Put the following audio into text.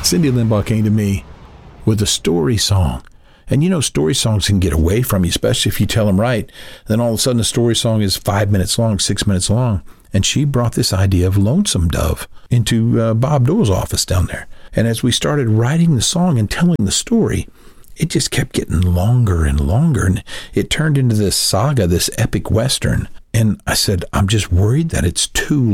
Cindy Limbaugh came to me with a story song. And story songs can get away from you, especially if you tell them right. Then all of a sudden, a story song is 5 minutes long, 6 minutes long. And she brought this idea of Lonesome Dove into Bob Dole's office down there. And as we started writing the song and telling the story, it just kept getting longer and longer. And it turned into this saga, this epic Western. And I said, I'm just worried that it's too